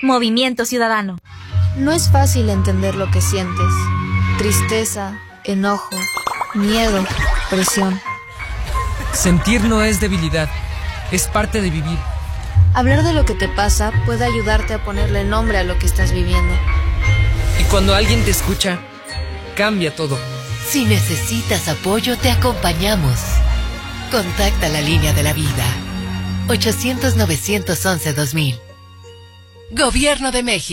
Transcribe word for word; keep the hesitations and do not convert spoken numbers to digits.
Movimiento Ciudadano. No es fácil entender lo que sientes. Tristeza, enojo, miedo, presión. Sentir no es debilidad, es parte de vivir. Hablar de lo que te pasa puede ayudarte a ponerle nombre a lo que estás viviendo. Y cuando alguien te escucha, cambia todo. Si necesitas apoyo, te acompañamos. Contacta la línea de la vida. ochocientos, novecientos once, dos mil. Gobierno de México.